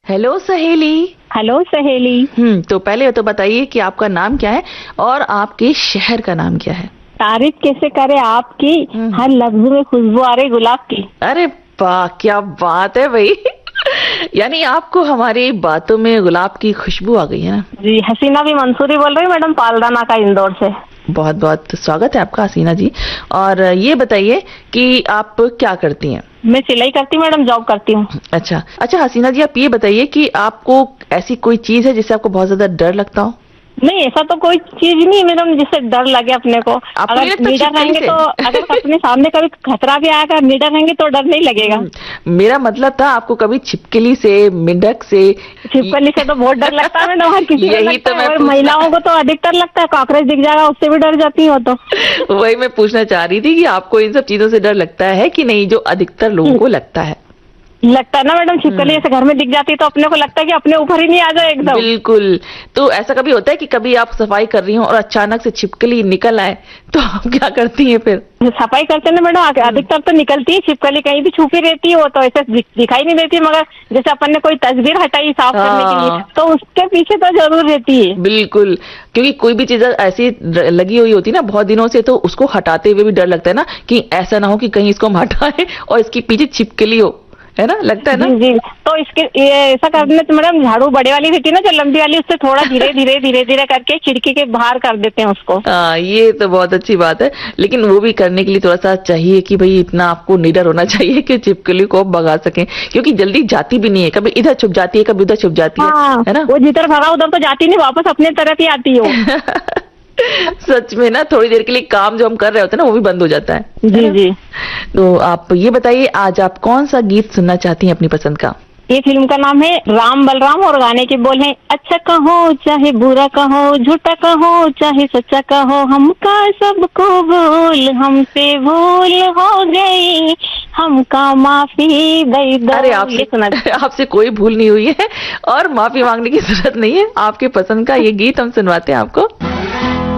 Hello सहेली। Hello सहेली। तो पहले तो बताइए कि आपका नाम क्या है और आपके शहर का नाम क्या है। तारीफ कैसे करे आपकी, हर लफ्ज में खुशबू आ रही गुलाब की। अरे वाह, क्या बात है भाई। यानी आपको हमारी बातों में गुलाब की खुशबू आ गई है ना। जी, हसीना भी मंसूरी बोल रही हूँ मैडम, पालदाना का, इंदौर से। बहुत बहुत स्वागत है आपका हसीना जी। और ये बताइए कि आप क्या करती हैं। मैं सिलाई करती हूँ मैडम, जॉब करती हूँ। अच्छा अच्छा, हसीना जी आप ये बताइए कि आपको ऐसी कोई चीज है जिससे आपको बहुत ज्यादा डर लगता हो। नहीं, ऐसा तो कोई चीज नहीं है मैडम जिससे डर लगे अपने को। आपको नहीं अगर लगता निडर छिपकली रहेंगे से? तो, अगर अपने सामने कभी खतरा भी आएगा, निडर रहेंगे तो डर नहीं लगेगा। मेरा मतलब था आपको कभी छिपकली से, मेंढक से। छिपकली से तो बहुत डर लगता है मैडम, हर किसी को यही लगता तो है, मैं और पूछना महिलाओं को तो अधिकतर लगता है। कॉकरोच दिख जाएगा उससे भी डर जाती हो तो। वही मैं पूछना चाह रही थी कि आपको इन सब चीजों से डर लगता है कि नहीं, जो अधिकतर लोगों को लगता है। लगता है ना मैडम, छिपकली ऐसे घर में दिख जाती है तो अपने को लगता है कि अपने ऊपर ही नहीं आ जाए एकदम। बिल्कुल। तो ऐसा कभी होता है कि कभी आप सफाई कर रही हो और अचानक से छिपकली निकल आए, तो आप क्या करती हैं फिर? सफाई करते ना मैडम, अधिकतर तो निकलती है छिपकली, कहीं भी छुपी रहती है, वो तो ऐसे दिखाई नहीं देती, मगर जैसे अपन ने कोई तस्वीर हटाई साफ करने के लिए तो उसके पीछे तो जरूर रहती है। बिल्कुल, क्योंकि कोई भी चीज ऐसी लगी हुई होती है ना बहुत दिनों से, तो उसको हटाते हुए भी डर लगता है ना कि ऐसा ना हो कि कहीं इसको हम हटाए और इसके पीछे छिपकली हो, है ना, लगता है ना। जी जी, तो इसके ऐसा करने तो मैडम, झाड़ू बड़े वाली रहती है ना जो लंबी वाली, उससे थोड़ा धीरे धीरे धीरे धीरे करके खिड़की के बाहर कर देते हैं उसको। ये तो बहुत अच्छी बात है, लेकिन वो भी करने के लिए थोड़ा सा चाहिए कि भाई इतना आपको निडर होना चाहिए कि छिपकली को आप भगा सकें, क्योंकि जल्दी जाती भी नहीं है, कभी इधर छुप जाती है कभी उधर छुप जाती है ना। वो जिधर भगा उधर तो जाती नहीं, वापस अपने तरफ ही आती है। सच में ना, थोड़ी देर के लिए काम जो हम कर रहे होते हैं ना वो भी बंद हो जाता है। जी जी। तो आप ये बताइए, आज आप कौन सा गीत सुनना चाहती हैं अपनी पसंद का? ये फिल्म का नाम है राम बलराम और गाने के बोल हैं, अच्छा कहो चाहे बुरा कहो, झूठा कहो चाहे सच्चा कहो, हमका सबको भूल, हमसे भूल हो गई, हमका माफी दे दो। अरे आपसे कोई भूल नहीं हुई है और माफी मांगने की जरूरत नहीं है। आपके पसंद का ये गीत हम सुनवाते हैं आपको।